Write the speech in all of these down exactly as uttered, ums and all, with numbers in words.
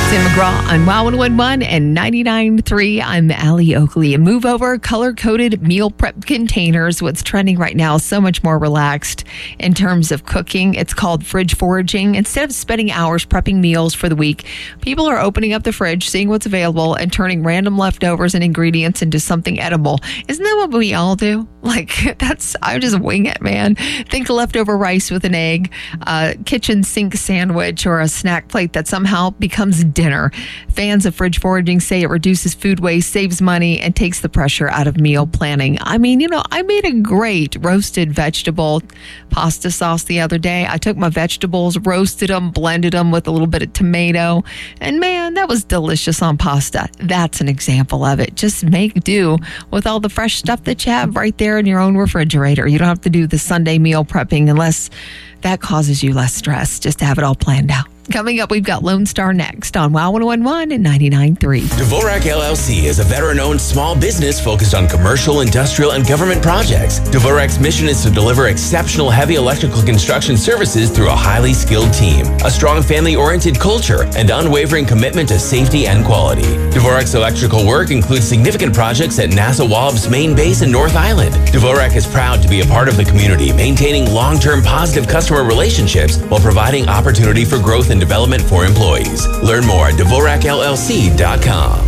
Tim McGraw on Wow one one and ninety-nine point three. I'm Allie Oakley. And move over color-coded meal prep containers. What's trending right now is so much more relaxed in terms of cooking. It's called fridge foraging. Instead of spending hours prepping meals for the week, people are opening up the fridge, seeing what's available, and turning random leftovers and ingredients into something edible. Isn't that what we all do? Like, that's, I just wing it, man. Think leftover rice with an egg, a kitchen sink sandwich, or a snack plate that somehow becomes dinner. Fans of fridge foraging say it reduces food waste, saves money, and takes the pressure out of meal planning. I mean, you know, I made a great roasted vegetable pasta sauce the other day. I took my vegetables, roasted them, blended them with a little bit of tomato, and man, that was delicious on pasta. That's an example of it. Just make do with all the fresh stuff that you have right there in your own refrigerator. You don't have to do the Sunday meal prepping unless that causes you less stress, just to have it all planned out. Coming up, we've got Lone Star next on Wow one one and ninety-nine point three. Dvorak L L C is a veteran-owned small business focused on commercial, industrial, and government projects. Dvorak's mission is to deliver exceptional heavy electrical construction services through a highly skilled team, a strong family-oriented culture, and unwavering commitment to safety and quality. Dvorak's electrical work includes significant projects at NASA Wallop's main base in North Island. Dvorak is proud to be a part of the community, maintaining long-term positive customer relationships while providing opportunity for growth and development for employees. Learn more at Dvorak L L C dot com.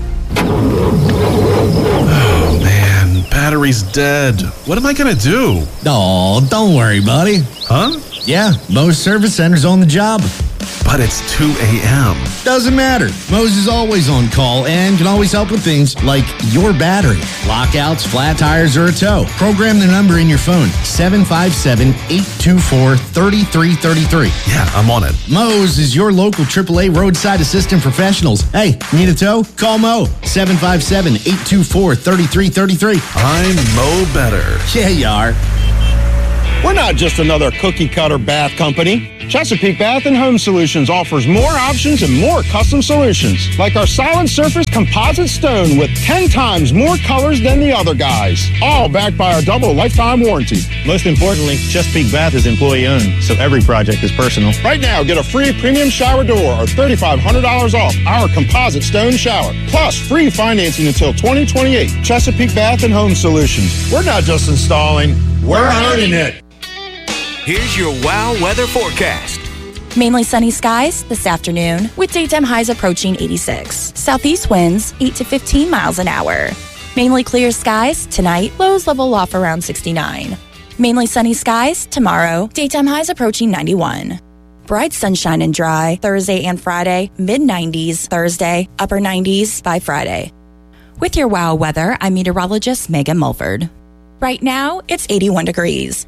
Oh, man. Battery's dead. What am I going to do? Oh, don't worry, buddy. Huh? Yeah, Moe's Service Center's on the job. But it's two a.m. Doesn't matter. Moe's is always on call and can always help with things like your battery, lockouts, flat tires, or a tow. Program the number in your phone, seven five seven, eight two four, three three three three. Yeah, I'm on it. Moe's is your local triple A roadside assistant professionals. Hey, need a tow? Call Moe, seven five seven, eight two four, three three three three. I'm Moe Better. Yeah, you are. We're not just another cookie-cutter bath company. Chesapeake Bath and Home Solutions offers more options and more custom solutions, like our Silent Surface Composite Stone with ten times more colors than the other guys, all backed by our double lifetime warranty. Most importantly, Chesapeake Bath is employee-owned, so every project is personal. Right now, get a free premium shower door or three thousand five hundred dollars off our Composite Stone shower, plus free financing until twenty twenty-eight. Chesapeake Bath and Home Solutions. We're not just installing, we're owning it. Here's your Wow weather forecast. Mainly sunny skies this afternoon with daytime highs approaching eighty-six. Southeast winds eight to fifteen miles an hour. Mainly clear skies tonight, lows level off around sixty-nine. Mainly sunny skies tomorrow, daytime highs approaching ninety-one. Bright sunshine and dry Thursday and Friday, mid nineties Thursday, upper nineties by Friday. With your Wow weather, I'm meteorologist Megan Mulford. Right now, it's eighty-one degrees.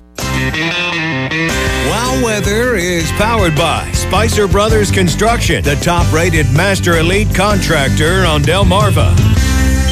Wow weather is powered by Spicer Brothers Construction, the top-rated master elite contractor on Delmarva.